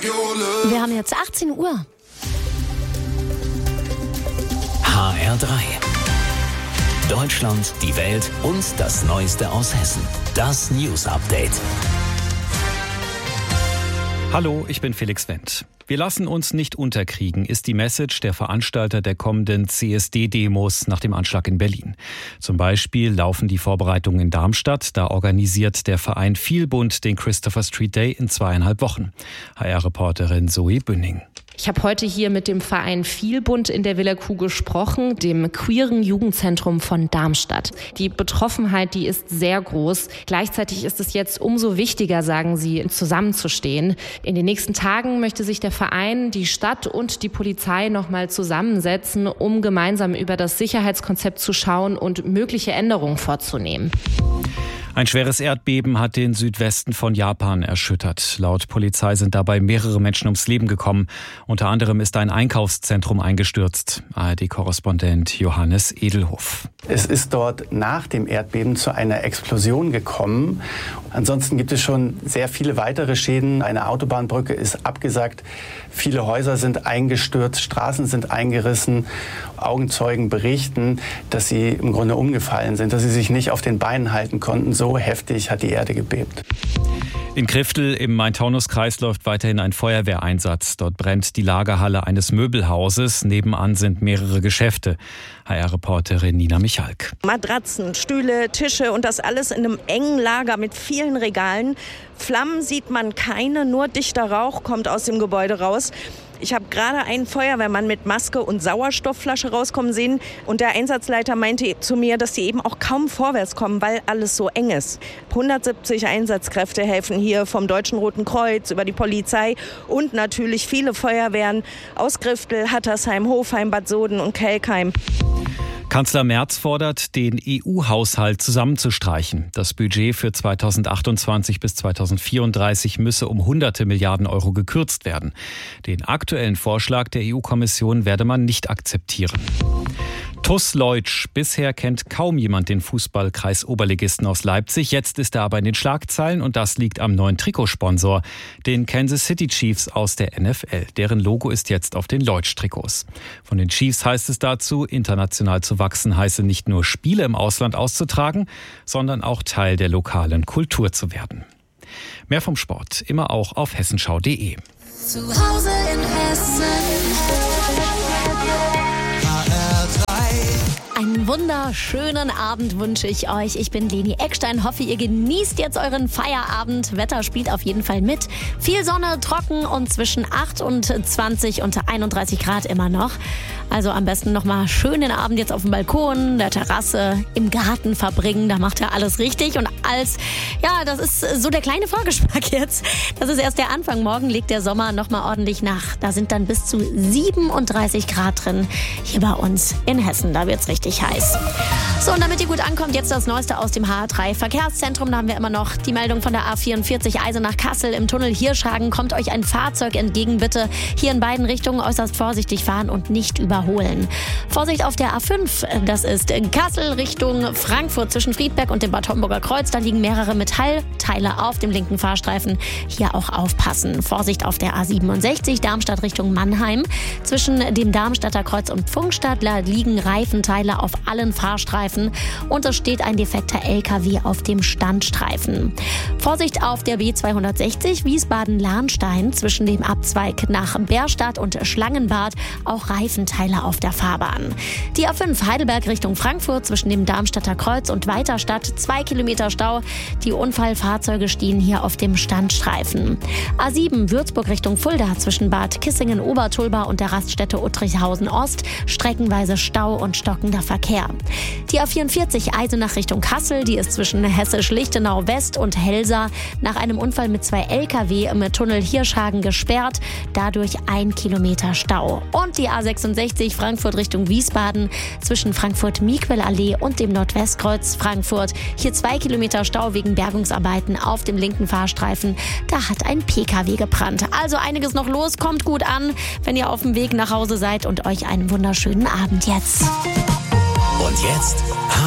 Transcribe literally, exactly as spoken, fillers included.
Wir haben jetzt achtzehn Uhr. H R drei. Deutschland, die Welt und das Neueste aus Hessen. Das News Update. Hallo, ich bin Felix Wendt. Wir lassen uns nicht unterkriegen, ist die Message der Veranstalter der kommenden C S D-Demos nach dem Anschlag in Berlin. Zum Beispiel laufen die Vorbereitungen in Darmstadt. Da organisiert der Verein Vielbund den Christopher Street Day in zweieinhalb Wochen. H R-Reporterin Zoe Bünning. Ich habe heute hier mit dem Verein Vielbund in der Villa Kuh gesprochen, dem queeren Jugendzentrum von Darmstadt. Die Betroffenheit, die ist sehr groß. Gleichzeitig ist es jetzt umso wichtiger, sagen sie, zusammenzustehen. In den nächsten Tagen möchte sich der Verein, die Stadt und die Polizei nochmal zusammensetzen, um gemeinsam über das Sicherheitskonzept zu schauen und mögliche Änderungen vorzunehmen. Ein schweres Erdbeben hat den Südwesten von Japan erschüttert. Laut Polizei sind dabei mehrere Menschen ums Leben gekommen. Unter anderem ist ein Einkaufszentrum eingestürzt. A R D-Korrespondent Johannes Edelhoff. Es ist dort nach dem Erdbeben zu einer Explosion gekommen. Ansonsten gibt es schon sehr viele weitere Schäden. Eine Autobahnbrücke ist abgesackt. Viele Häuser sind eingestürzt, Straßen sind eingerissen. Augenzeugen berichten, dass sie im Grunde umgefallen sind, dass sie sich nicht auf den Beinen halten konnten. So heftig hat die Erde gebebt. In Kriftel im Main-Taunus-Kreis läuft weiterhin ein Feuerwehreinsatz. Dort brennt die Lagerhalle eines Möbelhauses. Nebenan sind mehrere Geschäfte. H R-Reporterin Nina Michalk. Matratzen, Stühle, Tische und das alles in einem engen Lager mit vielen Regalen. Flammen sieht man keine, nur dichter Rauch kommt aus dem Gebäude raus. Ich habe gerade einen Feuerwehrmann mit Maske und Sauerstoffflasche rauskommen sehen und der Einsatzleiter meinte zu mir, dass sie eben auch kaum vorwärts kommen, weil alles so eng ist. hundertsiebzig Einsatzkräfte helfen hier vom Deutschen Roten Kreuz über die Polizei und natürlich viele Feuerwehren aus Griftel, Hattersheim, Hofheim, Bad Soden und Kelkheim. Kanzler Merz fordert, den E U-Haushalt zusammenzustreichen. Das Budget für zweitausendachtundzwanzig bis zweitausendvierunddreißig müsse um hunderte Milliarden Euro gekürzt werden. Den aktuellen Vorschlag der E U-Kommission werde man nicht akzeptieren. T U S Leutsch. Bisher kennt kaum jemand den Fußballkreis-Oberligisten aus Leipzig. Jetzt ist er aber in den Schlagzeilen und das liegt am neuen Trikotsponsor, den Kansas City Chiefs aus der N F L. Deren Logo ist jetzt auf den Leutsch-Trikots. Von den Chiefs heißt es dazu, international zu wachsen heiße nicht nur Spiele im Ausland auszutragen, sondern auch Teil der lokalen Kultur zu werden. Mehr vom Sport immer auch auf hessenschau punkt de. Zu Hause in Hessen. Einen wunderschönen Abend wünsche ich euch. Ich bin Leni Eckstein. Hoffe, ihr genießt jetzt euren Feierabend. Wetter spielt auf jeden Fall mit. Viel Sonne, trocken und zwischen achtundzwanzig und einunddreißig Grad immer noch. Also am besten nochmal schön den Abend jetzt auf dem Balkon, der Terrasse, im Garten verbringen. Da macht er alles richtig. Und als, ja, das ist so der kleine Vorgeschmack jetzt. Das ist erst der Anfang. Morgen legt der Sommer nochmal ordentlich nach. Da sind dann bis zu siebenunddreißig Grad drin. Hier bei uns in Hessen. Da wird's richtig heiß. So, und damit ihr gut ankommt, jetzt das Neueste aus dem H R drei Verkehrszentrum. Da haben wir immer noch die Meldung von der A vierundvierzig Eisenach-Kassel im Tunnel Hirschhagen. Kommt euch ein Fahrzeug entgegen, bitte. Hier in beiden Richtungen äußerst vorsichtig fahren und nicht überholen. Vorsicht auf der A fünf, das ist in Kassel Richtung Frankfurt zwischen Friedberg und dem Bad Homburger Kreuz. Da liegen mehrere Metallteile auf dem linken Fahrstreifen. Hier auch aufpassen. Vorsicht auf der A siebenundsechzig Darmstadt Richtung Mannheim. Zwischen dem Darmstadter Kreuz und Pfungstadt liegen Reifenteile auf allen Fahrstreifen und es steht ein defekter L K W auf dem Standstreifen. Vorsicht auf der B zweihundertsechzig Wiesbaden-Lahnstein zwischen dem Abzweig nach Bärstadt und Schlangenbad, auch Reifenteile auf der Fahrbahn. Die A fünf Heidelberg Richtung Frankfurt zwischen dem Darmstadter Kreuz und Weiterstadt, zwei Kilometer Stau. Die Unfallfahrzeuge stehen hier auf dem Standstreifen. A sieben Würzburg Richtung Fulda zwischen Bad Kissingen-Obertulba und der Raststätte Uttrichhausen Ost, streckenweise Stau und stockender Verkehr. Die A vierundvierzig Eisenach Richtung Kassel, die ist zwischen Hessisch-Lichtenau West und Helsa nach einem Unfall mit zwei L K W im Tunnel Hirschhagen gesperrt, dadurch ein Kilometer Stau. Und die A sechsundsechzig Frankfurt Richtung Wiesbaden zwischen Frankfurt-Miquel-Allee und dem Nordwestkreuz Frankfurt, hier zwei Kilometer Stau wegen Bergungsarbeiten auf dem linken Fahrstreifen. Da hat ein P K W gebrannt. Also einiges noch los, kommt gut an, wenn ihr auf dem Weg nach Hause seid und euch einen wunderschönen Abend jetzt. Und jetzt